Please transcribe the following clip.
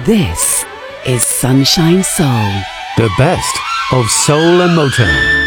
This is Sunshine Soul. The best of soul and Motown.